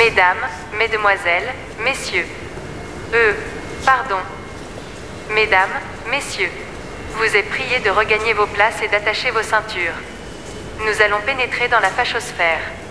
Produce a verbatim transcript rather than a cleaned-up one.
Mesdames, Mesdemoiselles, Messieurs. Euh, pardon. Mesdames, Messieurs. Vous êtes priés de regagner vos places et d'attacher vos ceintures. Nous allons pénétrer dans la fachosphère.